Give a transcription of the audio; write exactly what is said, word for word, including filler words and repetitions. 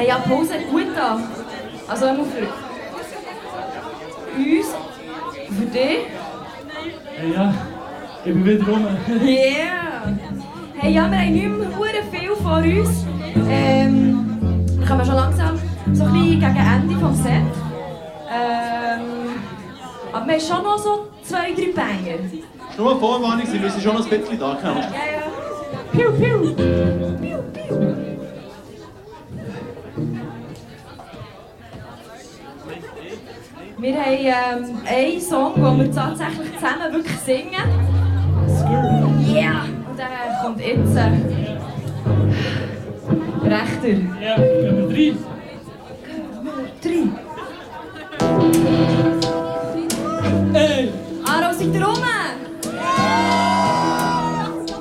Hey, ja, Pause hat gut da. Also immer für uns, für dich. Hey, ja, ich bin wieder rum. Yeah! Hey, ja, wir haben nicht mehr verdammt viel vor uns. Ähm, wir kommen schon langsam so ein bisschen gegen Ende des Sets. Ähm, aber wir haben schon noch so zwei, drei Banger. Nur eine Vorwarnung, Sie müssen schon noch ein bisschen da kommen. Ja, ja. Piu, piu. Piu, piu. Wir haben ähm, einen Song, den wir tatsächlich zusammen wirklich singen. Yeah! Und der kommt jetzt. Äh, Rechter. Ja, gehen wir rein.